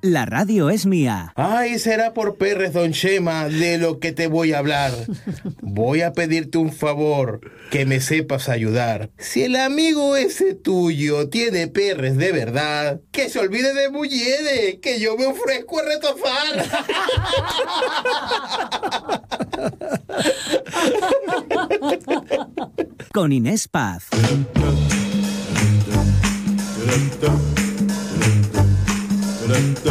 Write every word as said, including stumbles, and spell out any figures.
La radio es mía. Ay, será por perres, don Chema, de lo que te voy a hablar. Voy a pedirte un favor, que me sepas ayudar. Si el amigo ese tuyo tiene perres de verdad, que se olvide de mujeres, que yo me ofrezco a retozar. Con Inés Paz.